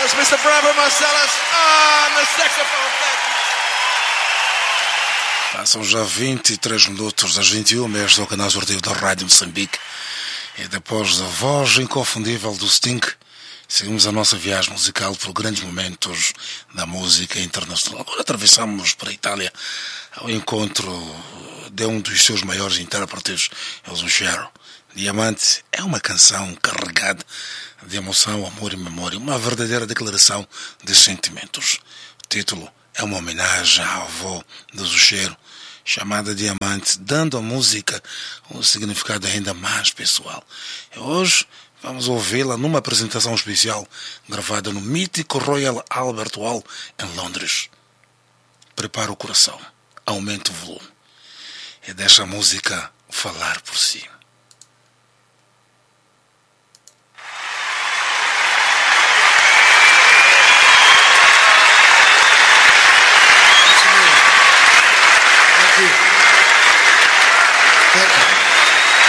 Marcellus, Mr. Bravo Marcellus on the saxophone. Passam já 23 minutos das 21, este é o canal esportivo da Rádio Moçambique. E depois da voz inconfundível do Sting, seguimos a nossa viagem musical por grandes momentos da música internacional. Agora atravessamos para a Itália ao encontro de um dos seus maiores intérpretes, o Zucchero. Diamante é uma canção carregada de emoção, amor e memória, uma verdadeira declaração de sentimentos. O título é uma homenagem à avó do Zucchero, chamada Diamante, dando à música um significado ainda mais pessoal. E hoje vamos ouvi-la numa apresentação especial gravada no mítico Royal Albert Hall em Londres. Prepara o coração, aumente o volume e deixa a música falar por si.